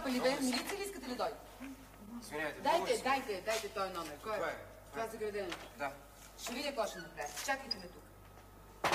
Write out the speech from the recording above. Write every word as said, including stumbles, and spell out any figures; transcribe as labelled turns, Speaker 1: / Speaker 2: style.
Speaker 1: папа ли бе? Милиция ли искате ли дойде?
Speaker 2: Извинявайте,
Speaker 1: Дайте, дайте, дайте този номер. Кой е?
Speaker 2: Кой е?
Speaker 1: Това е заграденото.
Speaker 2: Да.
Speaker 1: Ще видя какво ще направя. Чакайте ме тук.